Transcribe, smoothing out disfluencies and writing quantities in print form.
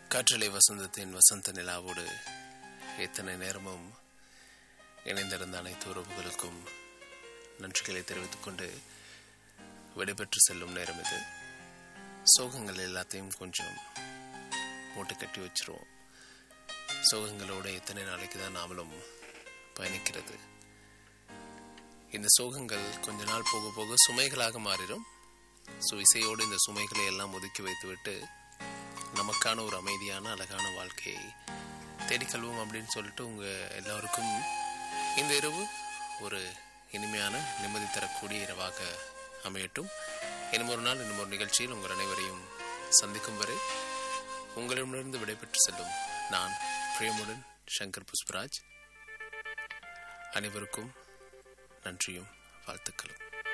காற்றலை வசந்தத்தின் வசந்த நிலாவோடு எத்தனை நேரமும் இணைந்திருந்த அனைத்து உறவுகளுக்கும் நன்றிகளை தெரிவித்துக் கொண்டு விடைபெற்று செல்லும் நேரம் இது. சோகங்கள் எல்லாத்தையும் கொஞ்சம் மூட்டை கட்டி வச்சிருவோம். சோகங்களோட எத்தனை நாளைக்கு தான் நாமளும் பயணிக்கிறது. இந்த சோகங்கள் கொஞ்ச நாள் போக போக சுமைகளாக மாறிடும். இசையோடு இந்த சுமைகளை எல்லாம் ஒதுக்கி வைத்துவிட்டு நமக்கான ஒரு அமைதியான அழகான வாழ்க்கையை தேடிக்கொள்வோம் அப்படின்னு சொல்லிட்டு உங்கள் எல்லோருக்கும் இந்த இரவு ஒரு இனிமையான நிம்மதி தரக்கூடிய இரவாக அமையட்டும். இன்னும் ஒரு நாள் இன்னும் ஒரு நிகழ்ச்சியில் உங்கள் அனைவரையும் சந்திக்கும் வரை உங்களிடமிருந்து விடைபெற்று செல்லும் நான் பிரியமுடன் சங்கர் புஷ்பராஜ். அனைவருக்கும் நன்றியும் வாழ்த்துக்களும்.